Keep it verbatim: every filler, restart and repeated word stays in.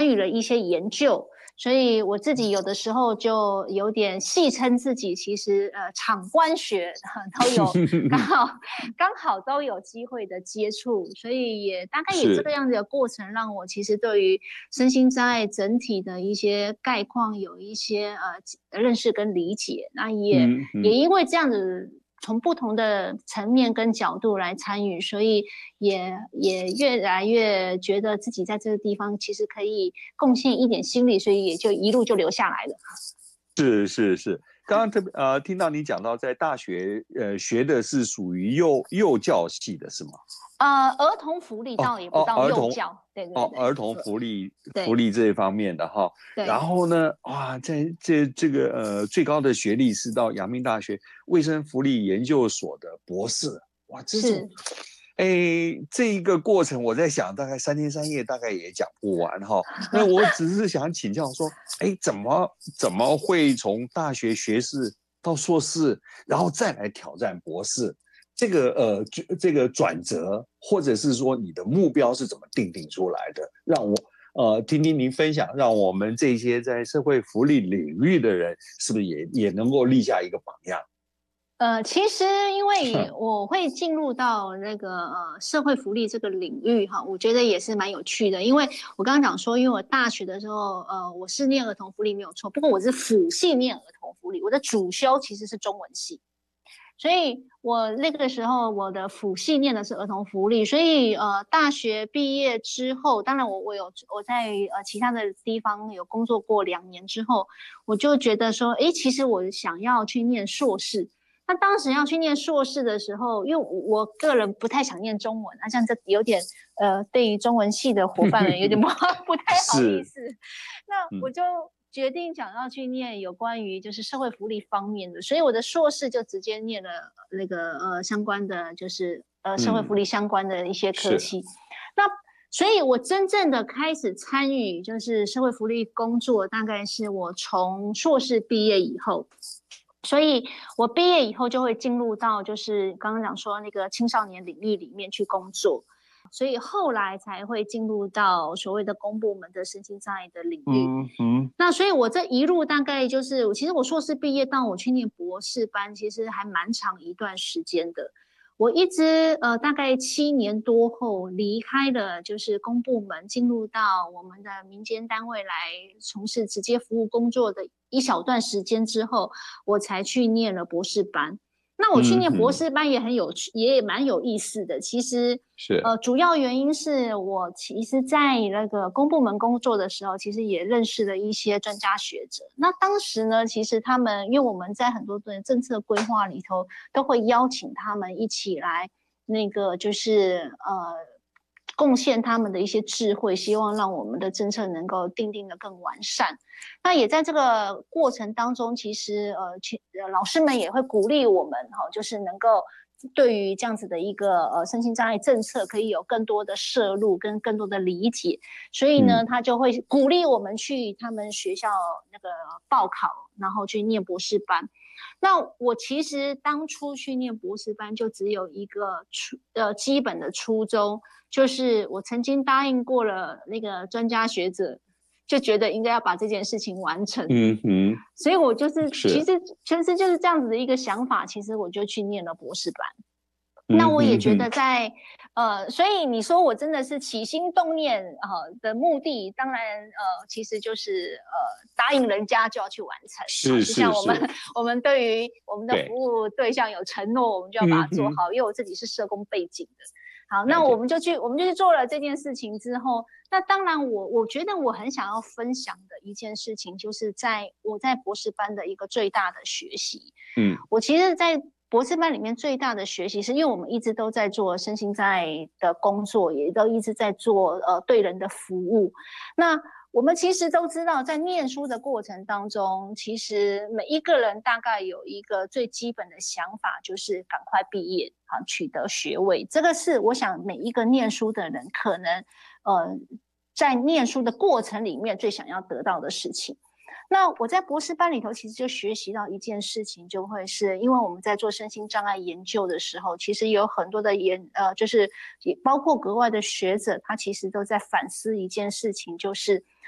与了一些研究。所以我自己有的时候就有点戏称自己，其实呃场官学都有刚好刚好都有机会的接触，所以也大概也这个样子的过程，让我其实对于身心障碍整体的一些概况有一些呃认识跟理解。那也、嗯嗯、也因为这样子，从不同的层面跟角度来参与，所以也也越来越觉得自己在这个地方其实可以贡献一点心力，所以也就一路就留下来了。 是是是，刚刚特别呃听到你讲到在大学呃学的是属于幼幼教系的是吗？ 呃，儿童福利倒也不到幼教，哦哦、对对对， 哦，儿童福利福利这一方面的哈。然后呢，哇，在这这个呃最高的学历是到阳明大学卫生福利研究所的博士，哇，这种，哎，这一个过程我在想，大概三天三夜大概也讲不完哈。那我只是想请教说，哎，怎么怎么会从大学学士到硕士，然后再来挑战博士？这个呃，这个转折，或者是说你的目标是怎么定定出来的？让我呃听听您分享，让我们这些在社会福利领域的人，是不是也也能够立下一个榜样？ 呃，其实因为我会进入到那个呃社会福利这个领域哈，我觉得也是蛮有趣的。因为我刚刚讲说，因为我大学的时候，呃，我是念儿童福利没有错，不过我是辅系念儿童福利，我的主修其实是中文系。所以我那个时候我的辅系念的是儿童福利，所以呃大学毕业之后，当然我我有我在呃其他的地方有工作过两年之后，我就觉得说，哎，其实我想要去念硕士。那当时要去念硕士的时候，因为我个人不太想念中文，那像这有点呃对于中文系的伙伴们有点不不太好意思，那我就决定想要去念有关于就是社会福利方面的，所以我的硕士就直接念了那个呃相关的就是呃社会福利相关的一些科系。嗯、那所以我真正的开始参与就是社会福利工作，大概是我从硕士毕业以后。所以我毕业以后就会进入到就是刚刚讲说那个青少年领域里面去工作。所以后来才会进入到所谓的公部门的身心障碍的领域。嗯嗯。那所以我这一路大概就是，其实我硕士毕业到我去念博士班，其实还蛮长一段时间的。我一直呃大概七年多后离开了就是公部门，进入到我们的民间单位来从事直接服务工作的一小段时间之后，我才去念了博士班。那我去念博士班也很有趣，嗯、也蛮有意思的。其实是呃，主要原因是我其实，在那个公部门工作的时候，其实也认识了一些专家学者。那当时呢，其实他们因为我们在很多的政策规划里头，都会邀请他们一起来，那个就是呃。贡献他们的一些智慧，希望让我们的政策能够定定的更完善。那也在这个过程当中，其实呃，其老师们也会鼓励我们哈、哦，就是能够对于这样子的一个呃身心障碍政策，可以有更多的摄入跟更多的理解。所以呢，他就会鼓励我们去他们学校那个报考，然后去念博士班。那我其实当初去念博士班，就只有一个初呃基本的初衷。就是我曾经答应过了那个专家学者，就觉得应该要把这件事情完成。嗯哼，所以我就是其实其实就是这样子的一个想法，其实我就去念了博士班。嗯、那我也觉得在呃，所以你说我真的是起心动念呃的目的，当然呃，其实就是呃答应人家就要去完成。是是是，就像我们我们对于我们的服务对象有承诺，我们就要把它做好。因为我自己是社工背景的。好，那我们就去，我们就去做了这件事情之后，那当然我我觉得我很想要分享的一件事情，就是在我在博士班的一个最大的学习。嗯，我其实，在博士班里面最大的学习，是因为我们一直都在做身心障碍的工作，也都一直在做呃对人的服务。那我们其实都知道，在念书的过程当中，其实每一个人大概有一个最基本的想法，就是赶快毕业啊，取得学位。这个是我想每一个念书的人可能呃在念书的过程里面最想要得到的事情。那我在博士班里头，其实就学习到一件事情，就会是因为我们在做身心障碍研究的时候，其实有很多的研呃，就是也包括国外的学者，他其实都在反思一件事情，就是